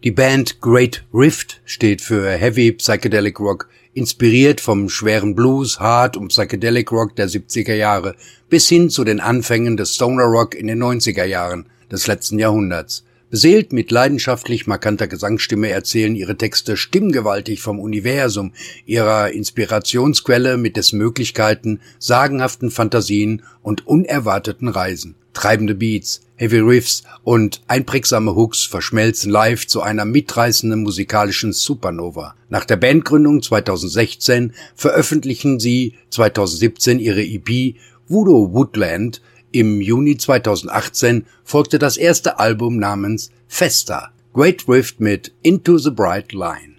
Die Band Great Rift steht für Heavy Psychedelic Rock, inspiriert vom schweren Blues, Hard- und Psychedelic Rock der 70er Jahre bis hin zu den Anfängen des Stoner Rock in den 90er Jahren des letzten Jahrhunderts. Beseelt mit leidenschaftlich markanter Gesangsstimme erzählen ihre Texte stimmgewaltig vom Universum, ihrer Inspirationsquelle mit dessen Möglichkeiten, sagenhaften Fantasien und unerwarteten Reisen. Treibende Beats, Heavy Riffs und einprägsame Hooks verschmelzen live zu einer mitreißenden musikalischen Supernova. Nach der Bandgründung 2016 veröffentlichen sie 2017 ihre EP Voodoo Woodland. Im Juni 2018 folgte das erste Album namens Festa, Great Rift mit Into the Bright Line.